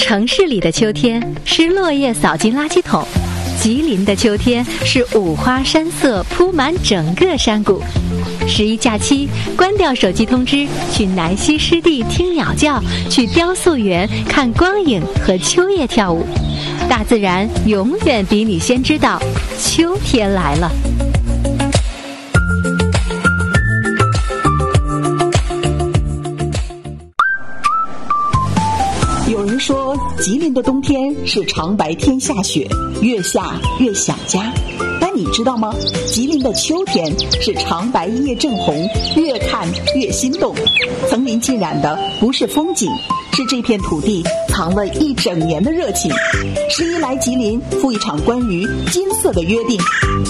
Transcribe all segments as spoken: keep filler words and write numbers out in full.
城市里的秋天是落叶扫进垃圾桶，吉林的秋天是五花山色铺满整个山谷。十一假期，关掉手机通知，去南溪湿地听鸟叫，去雕塑园看光影和秋叶跳舞。大自然永远比你先知道秋天来了。 有人说吉林的冬天是长白天下雪，越下越想家。但你知道吗？吉林的秋天是长白夜正红，越看越心动。层林尽染的不是风景，是这片土地藏了一整年的热情。十一来吉林，赴一场关于金色的约定。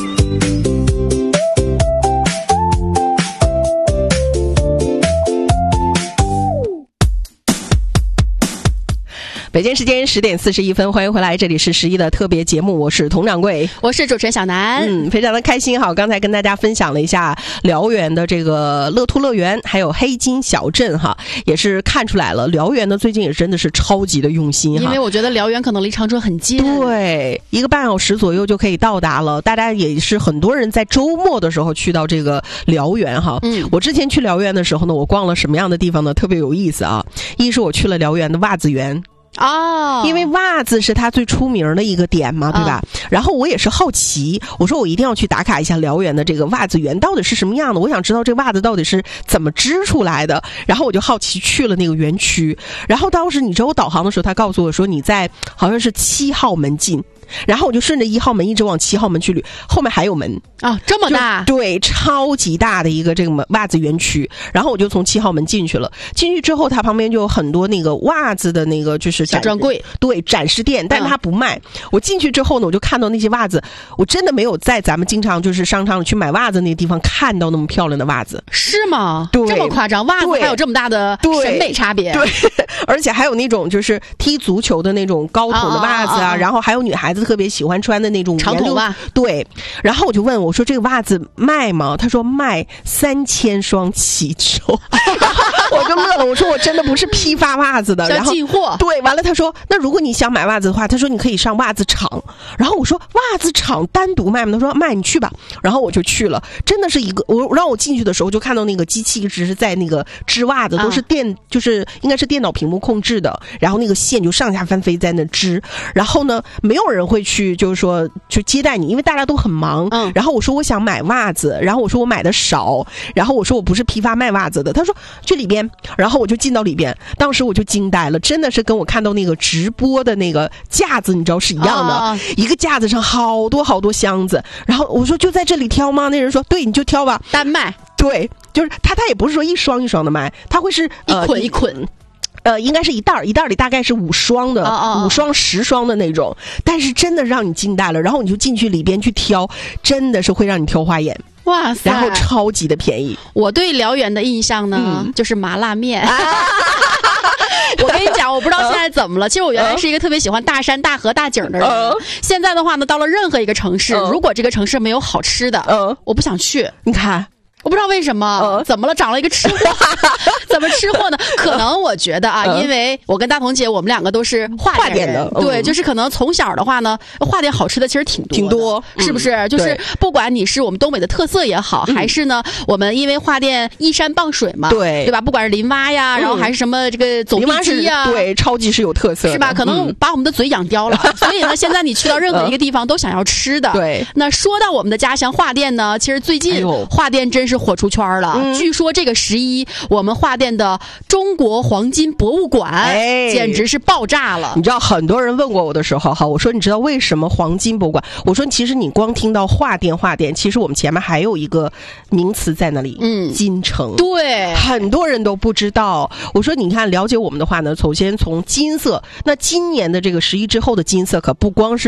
北京时间十点四十一分，欢迎回来，这里是十一的特别节目，我是佟掌柜， 我是主持人小南。 嗯，非常的开心哈！刚才跟大家分享了一下辽源的这个乐兔乐园，还有黑金小镇哈，也是看出来了，辽源呢最近也真的是超级的用心哈。 因为我觉得辽源可能离长春很近， 对，一个半小时左右就可以到达了。大家也是很多人在周末的时候去到这个辽源哈。嗯，我之前去辽源的时候呢，我逛了什么样的地方呢？特别有意思啊！一是我去了辽源的袜子园。 哦， 因为袜子是它最出名的一个点嘛，对吧？嗯、然后我也是好奇，我说我一定要去打卡一下辽源的这个袜子园到底是什么样的，我想知道这袜子到底是怎么织出来的。然后我就好奇去了那个园区，然后当时你知道我导航的时候，他告诉我说你在好像是七号门进。然后我就顺着一号门一直往七号门去捋，后面还有门啊，这么大， 对，超级大的一个这个袜子园区。然后我就从七号门进去了，进去之后，它旁边就有很多那个袜子的那个就是小专柜， 对，展示店，但是它不卖。嗯、我进去之后呢，我就看到那些袜子，我真的没有在咱们经常就是商场里去买袜子那个地方看到那么漂亮的袜子， 是吗？ 对， 这么夸张，袜子还有这么大的审美差别， 对，而且还有那种就是踢足球的那种高筒的袜子啊，啊啊啊然后还有女孩子特别喜欢穿的那种长筒袜， 对。然后我就问我说：“这个袜子卖吗？”他说：“卖三千双起售。”我就乐了，我说：“我真的不是批发袜子的，然后进货。” 对，完了他说：“那如果你想买袜子的话，他说你可以上袜子厂。”然后我说：“袜子厂单独卖吗？”他说：“卖，你去吧。”然后我就去了，真的是一个我让我进去的时候就看到那个机器一直是在那个织袜子，都是电，啊、就是应该是电脑屏幕控制的，然后那个线就上下翻飞在那织，然后呢，没有人会去就是说去接待你，因为大家都很忙。嗯，然后我说我想买袜子，然后我说我买的少，然后我说我不是批发卖袜子的，他说去里边，然后我就进到里边，当时我就惊呆了，真的是跟我看到那个直播的那个架子，你知道是一样的，哦、一个架子上好多好多箱子，然后我说就在这里挑吗？那人说对，你就挑吧， 单卖， 对，就是他他也不是说一双一双的卖，他会是一捆一捆。 呃，应该是一袋一袋里大概是五双的，哦哦五双十双的那种，但是真的让你惊呆了，然后你就进去里边去挑，真的是会让你挑花眼。 哇塞！ 然后超级的便宜。 我对辽源的印象呢，嗯、就是麻辣面。啊我跟你讲，我不知道现在怎么了。其实我原来是一个特别喜欢大山大河大景的人，呃、现在的话呢，到了任何一个城市，呃、如果这个城市没有好吃的，呃、我不想去。 你看。 我不知道为什么、呃、怎么了，长了一个吃货怎么吃货呢？可能我觉得啊、呃、因为我跟大同姐我们两个都是华店人， 的对、嗯、就是可能从小的话呢，华店好吃的其实挺多挺多， 是不是、嗯、就是不管你是我们东北的特色也好、嗯、还是呢我们因为华店依山傍水嘛， 对对吧，不管是林蛙呀、嗯、然后还是什么这个走地鸡呀， 对，超级是有特色的， 是吧？可能把我们的嘴养刁了、嗯、所以呢现在你去到任何一个地方都想要吃的、嗯、 对。 那说到我们的家乡华店呢，其实最近华店真是火出圈了、嗯、据说这个十一我们华店的中国黄金博物馆、哎、简直是爆炸了。 你知道很多人问过我的时候哈，我说你知道为什么黄金博物馆，我说其实你光听到华店华店，其实我们前面还有一个名词在那里，嗯，金城， 对， 很多人都不知道。我说你看了解我们的话呢，首先从金色，那今年的这个十一之后的金色可不光是